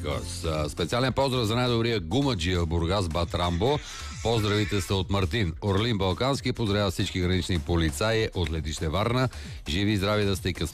Records. Специален поздрав за най-добрия гумаджия Бургас Батрамбо. Поздравите са от Мартин. Орлин Балкански поздравява всички гранични полицаи от летище Варна. Живи и здрави да сте и късмет